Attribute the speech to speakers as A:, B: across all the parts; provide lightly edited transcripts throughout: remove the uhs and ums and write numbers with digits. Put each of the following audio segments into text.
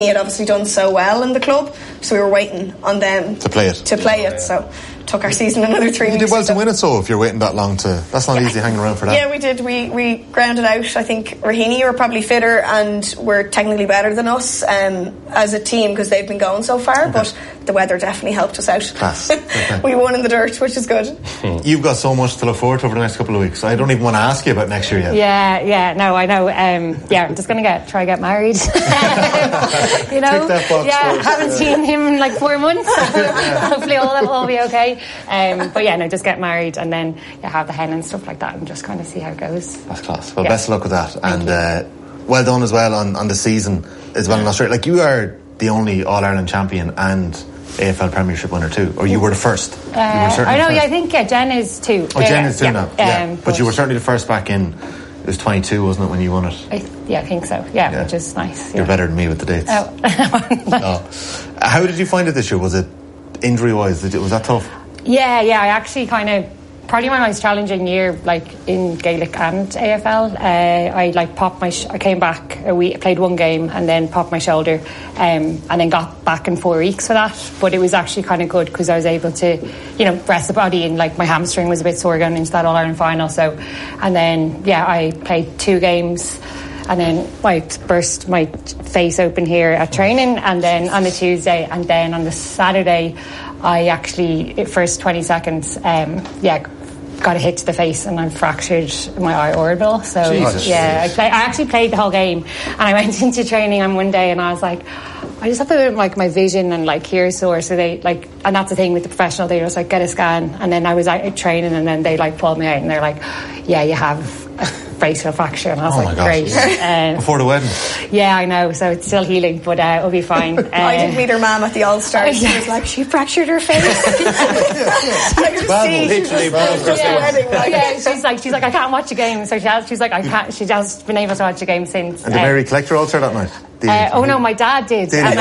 A: He had obviously done so well in the club, so we were waiting on them
B: to play it.
A: So took our season another 3 weeks.
B: You did well to win it, so if you're waiting that long that's not easy hanging around for that.
A: Yeah, we did. We grounded out. I think Raheny were probably fitter and were technically better than us as a team because they've been going so far, but the weather definitely helped us out.
B: Class. Okay.
A: We won in the dirt, which is good.
B: You've got so much to look forward to over the next couple of weeks. I don't even want to ask you about next year yet.
C: No, I know. I'm just going to try to get married.
B: Tick that box first.
C: Haven't seen him in like 4 months. Hopefully that'll all be okay. Just get married and then have the hen and stuff like that and just kind of see how it goes.
B: That's class. Well, best of luck with that. And well done as well on the season as well in Australia. Like, you are the only All-Ireland champion and AFL Premiership winner too, or you were the first.
C: I think Jen is too.
B: Jen is too now. But you were certainly the first back in. It was 22, wasn't it, when you won it?
C: I think so. Yeah, which is nice.
B: You're better than me with the dates. How did you find it this year? Was it injury-wise? Was that tough?
C: Yeah. I actually probably my most challenging year, like in Gaelic and AFL. I came back a week, played one game, and then popped my shoulder, and then got back in 4 weeks for that. But it was actually kind of good because I was able to, rest the body, and like my hamstring was a bit sore going into that All-Ireland final. So, and then I played 2 games. And then I burst my face open here at training, and then on the Tuesday, and then on the Saturday, I actually, first 20 seconds, got a hit to the face and I fractured my eye orbital. So
B: Jesus.
C: I actually played the whole game, and I went into training on one day and I was like, I just have to like my vision and like ear sore. So they and that's the thing with the professional, they just like get a scan, and then I was out training and then they like pulled me out and they're like, yeah, you have a facial fracture, and I was like, great.
B: Before the wedding.
C: Yeah, I know, so it's still healing, but it'll be fine.
A: I did meet her mum at the All-Stars. She was like, she fractured her face. She's like, I can't watch a game. So she's like, I can't. She has been able to watch a game since.
B: And did Mary collect your ulcer that night?
C: No, my dad did. And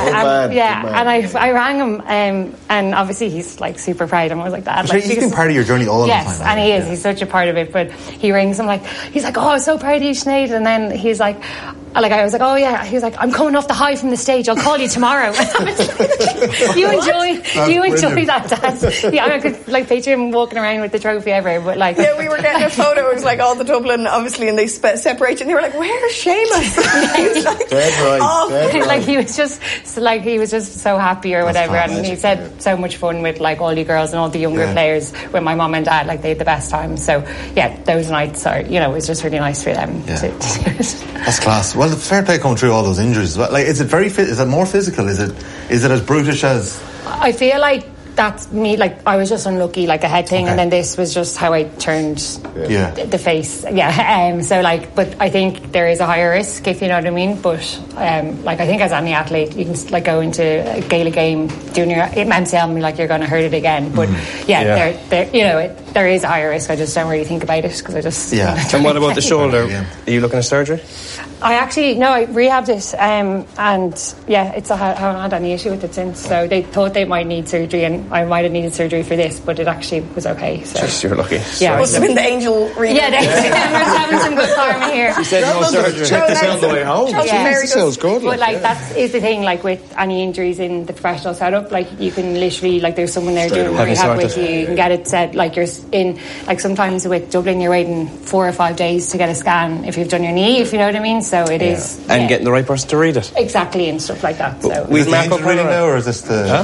C: I rang him, and obviously he's like super proud. And I was like, Dad,
B: he's been part of your journey all the time.
C: Yes, and he is. He's such a part of it. But he rings him he's like, oh, I'm so proud of you, Sinead. And then he's like, I was like, oh yeah. He was like, I'm coming off the high from the stage. I'll call you tomorrow. You enjoy that, Dad. Yeah, I could like picture him walking around with the trophy ever. But like,
A: we were getting a photo. It was like all the Dublin, obviously, and they separated. And they were like, where's Seamus? He was like,
B: dead right.
C: Like he was just so happy or whatever. And he said so much fun with like all you girls and all the younger players with my mum and dad. Like they had the best time. So yeah, those nights are, it was just really nice for them to do it.
B: That's class. Well, fair play coming through all those injuries. Like, is it more physical? Is it as brutish as?
C: I feel like that's me. Like I was just unlucky, like a head thing, and then this was just how I turned the face. So like, but I think there is a higher risk, if you know what I mean. But like I think as any athlete, you can like go into a Gaelic game doing your MCL and be like you're going to hurt it again. But there is a higher risk. I just don't really think about it because I just
D: And what about the shoulder? Are you looking at surgery?
C: I rehabbed it, and I haven't had any issue with it since. So they thought they might need surgery, and I might have needed surgery for this, but it actually was okay. So
D: just you're lucky.
A: Yeah, must have been the angel reading.
C: Yeah, they're having some good karma here.
D: She said no surgery. Check this out on the way home.
B: That sounds good.
C: But like that is the thing. Like with any injuries in the professional setup, like you can literally like there's someone there doing rehab with you. You can get it set. Like you're in like sometimes with Dublin, you're waiting 4 or 5 days to get a scan if you've done your knee. If you know what I mean. So it is.
D: And getting the right person to read it.
C: Exactly, and stuff like that. So.
B: We've Mark O'Connor now, or is this the...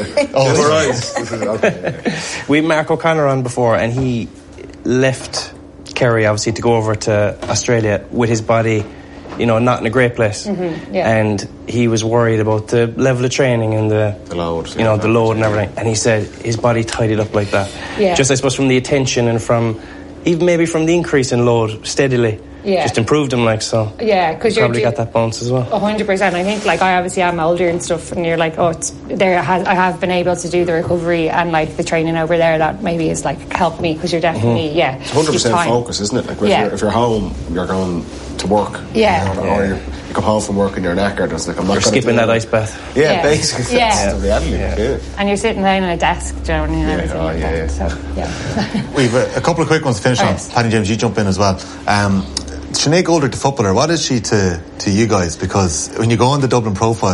D: We've Mark O'Connor on before, and he left Kerry, obviously, to go over to Australia with his body, not in a great place. And he was worried about the level of training and the load, the load and everything. And he said his body tidied up like that. Yeah. Just, I suppose, from the attention and from, even maybe from the increase in load steadily. Yeah. Just improved him, like, so.
C: Yeah, because you
D: probably got that bounce as well.
C: 100%. I think, like, I obviously am older and stuff, and you're like, I have been able to do the recovery and, like, the training over there that maybe has, like, helped me, because you're definitely,
E: It's 100% focus, isn't it? Like, if you're home, you're going to work. Or you come home from work and you're knackered. It's like,
D: you're skipping that ice bath.
E: Yeah, basically. That's the reality.
C: And you're sitting down on a desk, do you know what I mean?
B: We've a couple of quick ones to finish on. Paddy James, you jump in as well. Sinead Goldrick, the footballer, what is she to you guys? Because when you go on the Dublin profile,